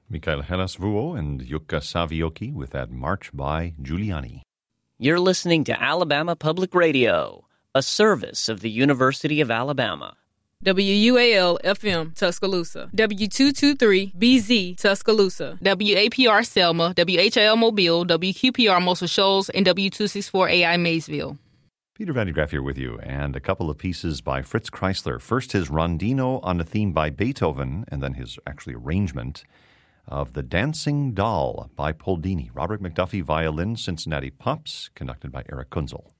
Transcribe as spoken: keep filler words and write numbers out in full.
Michael Hellas-Vuo and Jukka Savioki with that March by Giuliani. You're listening to Alabama Public Radio, a service of the University of Alabama. W U A L F M Tuscaloosa, W two twenty-three B Z Tuscaloosa, W A P R Selma, W H L Mobile, W Q P R Muscle Shoals, and W two sixty-four A I Maysville. Peter Van de Graaff here with you, and a couple of pieces by Fritz Kreisler. First, his Rondino on a theme by Beethoven, and then his actually arrangement of The Dancing Doll by Poldini. Robert McDuffie, violin, Cincinnati Pops, conducted by Eric Kunzel.